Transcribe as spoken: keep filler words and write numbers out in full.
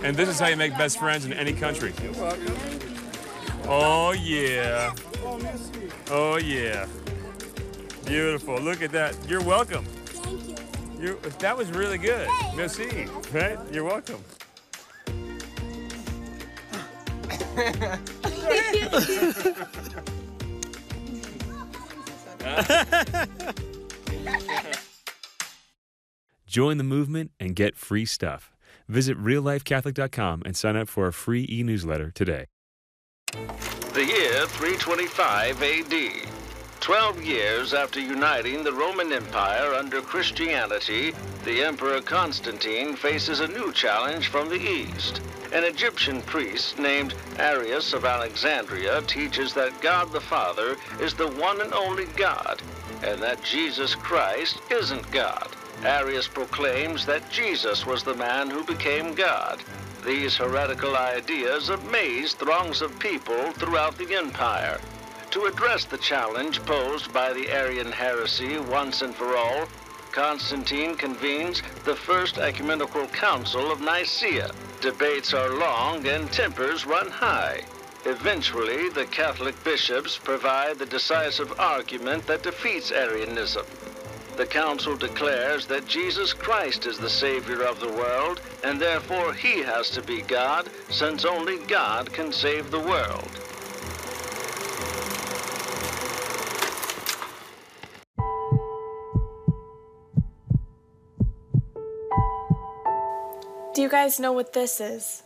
And this is how you make best friends in any country. You're welcome. Oh, yeah. Oh, yeah. Beautiful. Look at that. You're welcome. Thank you. You, that was really good. Merci. Right? You're welcome. Join the movement and get free stuff. Visit real life catholic dot com and sign up for a free e-newsletter today. The year three twenty-five A D Twelve years after uniting the Roman Empire under Christianity, the Emperor Constantine faces a new challenge from the East. An Egyptian priest named Arius of Alexandria teaches that God the Father is the one and only God, and that Jesus Christ isn't God. Arius proclaims that Jesus was the man who became God. These heretical ideas amaze throngs of people throughout the empire. To address the challenge posed by the Arian heresy once and for all, Constantine convenes the First Ecumenical Council of Nicaea. Debates are long and tempers run high. Eventually, the Catholic bishops provide the decisive argument that defeats Arianism. The council declares that Jesus Christ is the Savior of the world, and therefore he has to be God, since only God can save the world. Do you guys know what this is?